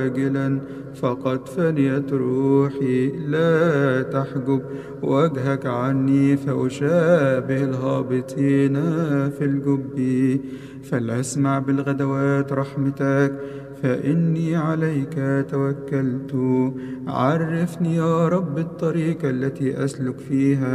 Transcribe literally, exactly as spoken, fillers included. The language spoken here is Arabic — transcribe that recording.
عاجلا فقد فنيت روحي. لا تحجب وجهك عني فأشابه الهابطين في الجب. فلأسمع بالغدوات رحمتك فإني عليك توكلت. عرفني يا رب الطريق التي أسلك فيها